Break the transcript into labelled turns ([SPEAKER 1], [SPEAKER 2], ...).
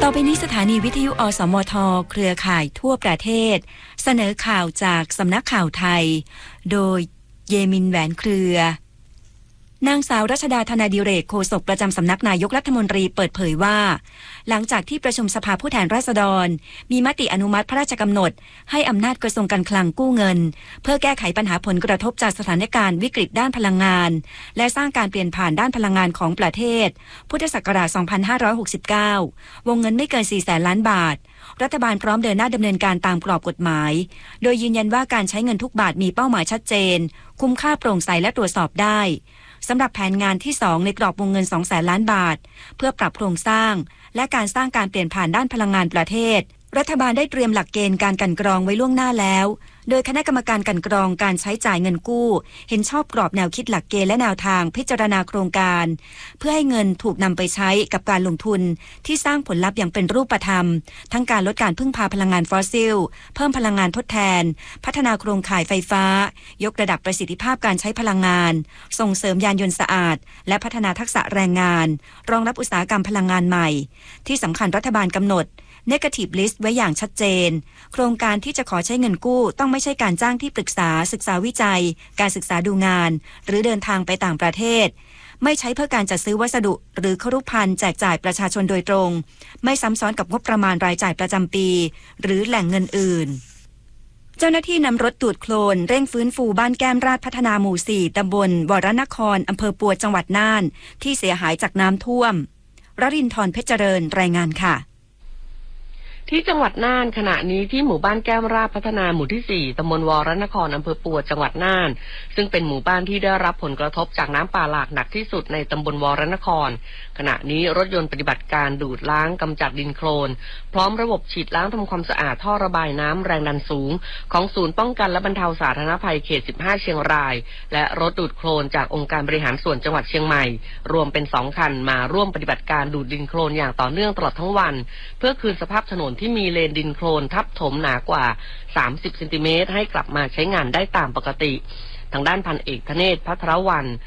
[SPEAKER 1] ต่อไปนี้สถานีวิทยุอสมทเครือข่ายทั่วประเทศเสนอข่าวจากสำนักข่าวไทยโดยเยมินแหวนเครือนางสาวรัชดาธนาดิเรกโฆษกประจำสำนักนายกรัฐมนตรีเปิดเผยว่าหลังจากที่ประชุมสภาผู้แทนราษฎรมีมติอนุมัติพระราชกำหนดให้อำนาจกระทรวงการคลังกู้เงินเพื่อแก้ไขปัญหาผลกระทบจากสถานการณ์วิกฤตด้านพลังงานและสร้างการเปลี่ยนผ่านด้านพลังงานของประเทศพุทธศักราช 2569 วงเงินไม่เกิน 400,000 ล้านบาทรัฐบาลพร้อมเดินหน้าดำเนินการตามกรอบกฎหมายโดยยืนยันว่าการใช้เงินทุกบาทมีเป้าหมายชัดเจนคุ้มค่าโปร่งใสและตรวจสอบได้สำหรับแผนงานที่2ในกรอบวงเงิน 200,000 ล้านบาทเพื่อปรับโครงสร้างและการสร้างการเปลี่ยนผ่านด้านพลังงานประเทศรัฐบาลได้เตรียมหลักเกณฑ์การกลั่นกรองไว้ล่วงหน้าแล้วโดยคณะกรรมการกลั่นกรองการใช้จ่ายเงินกู้เห็นชอบกรอบแนวคิดหลักเกณฑ์และแนวทางพิจารณาโครงการเพื่อให้เงินถูกนำไปใช้กับการลงทุนที่สร้างผลลัพธ์อย่างเป็นรูปธรรมทั้งการลดการพึ่งพาพลังงานฟอสซิลเพิ่มพลังงานทดแทนพัฒนาโครงข่ายไฟฟ้ายกระดับประสิทธิภาพการใช้พลังงานส่งเสริมยานยนต์สะอาดและพัฒนาทักษะแรงงานรองรับอุตสาหกรรมพลังงานใหม่ที่สำคัญรัฐบาลกำหนดNegative List ไว้อย่างชัดเจนโครงการที่จะขอใช้เงินกู้ต้องไม่ใช่การจ้างที่ปรึกษาศึกษาวิจัยการศึกษาดูงานหรือเดินทางไปต่างประเทศไม่ใช้เพื่อการจัดซื้อวัสดุหรือครุภัณฑ์แจกจ่ายประชาชนโดยตรงไม่ซ้ำซ้อนกับงบประมาณรายจ่ายประจำปีหรือแหล่งเงินอื่นเจ้าหน้าที่นำรถดูดโคลนเร่งฟื้นฟูบ้านแก้มราชพัฒนาหมู่ 4 ตำบลวรนครอำเภอปัวจังหวัดน่านที่เสียหายจากน้ำท่วมรรินทร์เพชรเจริญรายงานค่ะ
[SPEAKER 2] ที่จังหวัดน่านขณะนี้ที่หมู่บ้านแก้มราชพัฒนาหมู่ที่ 4 ตำบลวรนครอำเภอปัวจังหวัดน่านซึ่งเป็นหมู่บ้านที่ได้รับผลกระทบจากน้ำป่าหลากหนักที่สุดในตำบลวรนครขณะนี้รถยนต์ปฏิบัติการดูดล้างกำจัดดินโคลนพร้อมระบบฉีดล้างทำความสะอาดท่อระบายน้ำแรงดันสูงของศูนย์ป้องกันและบรรเทาสาธารณภัยเขต 15 เชียงรายและรถดูดโคลนจากองค์การบริหารส่วนจังหวัดเชียงใหม่รวมเป็น2คันมาร่วมปฏิบัติการดูดดินโคลนอย่างต่อเนื่องตลอดทั้งวันเพื่อคืนสภาพถนนที่มีเลนดินโคลนทับถมหนากว่า30 เซนติเมตรให้กลับมาใช้งานได้ตามปกติทางด้านพันเอกธเนศ ภัทรวรรณ